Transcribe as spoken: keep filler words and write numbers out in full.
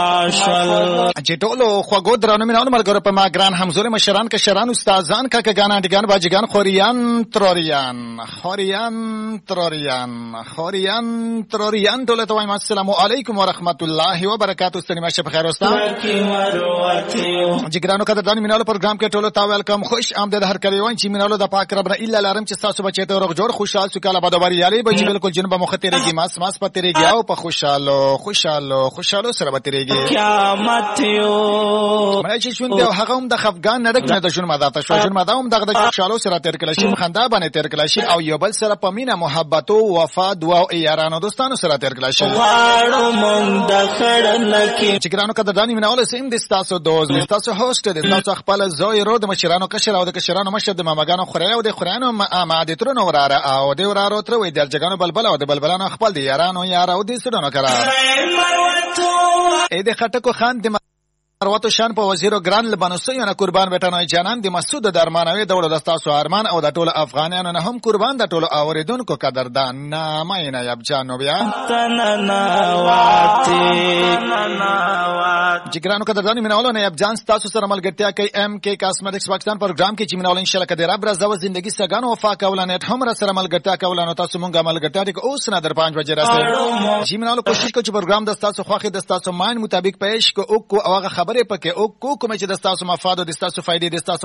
چې ټولو خوږو درانو مینه‌والو ملګرو په ما ګران همزولي مشران کشران استادان کاکګان انډیګان باجګان خوریان تروریان خوریان تروریان خوریان تروریان ټول ته وایم السلام علیکم ورحمت الله وبرکاتہ. ستنی ماشه بخیر اوسه جګرانو قدردانو مینه‌والو پروګرام کې ټولو ته ویلکم خوش آمدید هر کله وای چې مینه‌والو د پاک رب نه الا لارم چې تاسو بچی ته روغ جوړ خوشحال سکاله بادوباري یالي به چې بالکل جنوب مخ تیریږي ماس ماس پتیریږي او په خوشاله خوشاله خوشاله سره بتیریږي قیامت یو مې چې شون ته هغه هم د خفغان نه ډک نه د شون ماده ته شون ماده هم دغه د خوشاله سره تیر کړل شي خندا باندې تیر کړل شي او یو بل سره په مینا محبت او وفا دعا او یارانو دوستانو سره تیر کړل شي واړو مونږ د خړل کې چې ګرانو قدردانی مینه‌والو سیم د تاسو دوز د تاسو هوست د تاسو خپل زوی رو د مشرانو کشر او د کشرانو مشر د ماماګانو خوري او د خورانو ماده وراره او د ورارو تر وې درجګانو بلبل او د بلبلانو خپل د یارانو یار او د سړونو کرا اې د خټکو خان د مروتو شان په وزیرو ګران لبنوسي نه قربان بیٹانوي جانان د مسعود درمانوي د ولود تاسو ارمان او د ټولو افغانانو نه هم قربان د ټولو اوریدونکو قدردان نامه نه یب جانو بیا جګرانو قدردان مینه‌والو نه یب جان تاسو سره ملګرتیا کوي ام کې کاسمیټکس پاکستان پروګرام کې چې مینه‌والو ان شاء الله کده رب رضا و زندگی سګانو وفا کولانه هم را سره ملګرتیا کولانو تاسو مونږه ملګرتیا دي اوس نه در پنځه بجې راځي چې مینه‌والو کوشش کوي چې پروګرام د تاسو خوخه د تاسو مان مطابق پېښ کو او هغه خبره پکې او کو کوم چې د تاسو مفاد او د تاسو فائدې د تاسو